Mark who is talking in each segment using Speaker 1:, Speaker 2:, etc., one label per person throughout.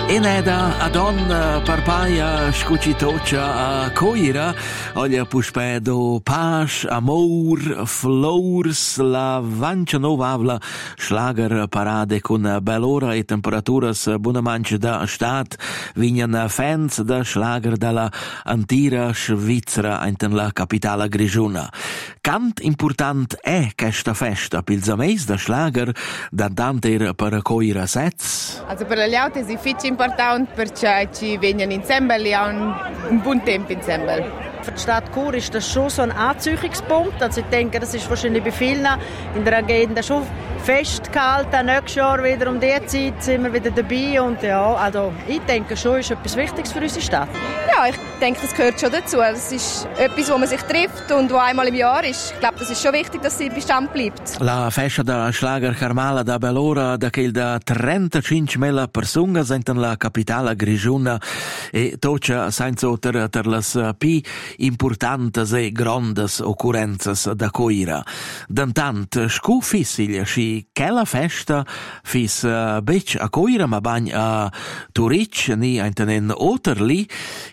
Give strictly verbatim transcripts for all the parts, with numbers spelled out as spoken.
Speaker 1: Eneda adon parpaia scucitocia a coira, olha puspedo paš, amor, flowers, la vancia novavla, schlager parade con bell'ora e temperaturas buonamance da stat, vignan fans da schlager dalla antira Svizzera in la capitale Grigiuna. Cant important è questa festa, pils ameis da schlager, da tanter per coira sets?
Speaker 2: Also per gli auti è fitch important perché ci vengono insieme e hanno un buon tempo insieme.
Speaker 3: Für die Stadt Chur ist das schon so ein Anziehungspunkt. Also ich denke, das ist wahrscheinlich bei vielen in der Agenda schon festgehalten. Nächstes Jahr wieder um diese Zeit sind wir wieder dabei. Und ja, also ich denke schon, ist etwas Wichtiges für unsere Stadt.
Speaker 4: Ja, ich denke, das gehört schon dazu. Es ist etwas, wo man sich trifft und wo einmal im Jahr ist. Ich glaube, das ist schon wichtig, dass sie Bestand bleibt.
Speaker 1: La festa da Schlager Carmala da Bellora, da che da trentacinquemila persone sind in la capitale Grigiuna e toccia senza ter, ter las pi importantes e grandes occurrences da coira. Dantant, scu fissiglia sci che la festa fis uh, bec a coira ma bagn a Turic ni intenen Oterli,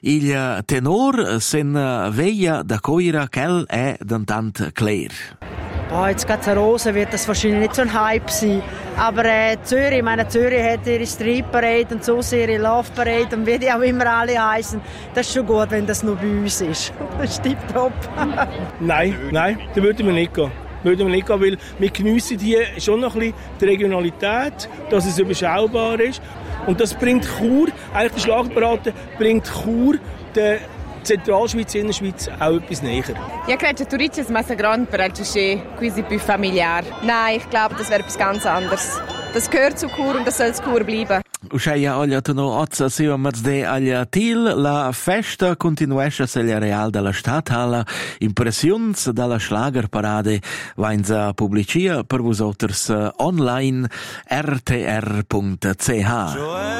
Speaker 1: il tenor sen veia da coira quel è dantant Claire.
Speaker 3: Oh, jetzt gerade zur Rose wird das wahrscheinlich nicht so ein Hype sein. Aber äh, Zürich, ich meine, Zürich hat ihre Street Parade und so ihre Love Parade und wie die auch immer alle heißen. Das ist schon gut, wenn das nur bei uns ist. Das ist tipptopp.
Speaker 5: Nein, nein, da würden wir nicht gehen. Würden wir nicht gehen, weil wir geniessen hier schon noch ein bisschen die Regionalität, dass es überschaubar ist. Und das bringt Chur, eigentlich der Schlagerparade bringt Chur der Zentralschweiz, Innerschweiz auch etwas näher.
Speaker 2: Ja, credo Turic è massa grande per altri quasi più familiar.
Speaker 4: Nein, ich glaube, das wäre etwas ganz anderes. Das gehört zu Chur und das soll zu Chur bleiben.
Speaker 1: Usceia olha tono ozza siva mazde aglia til, la festa continuesce seglia real dalla Stadthalle, impressions dalla Schlagerparade, vainza publicia per vosoters online r t r punct c h.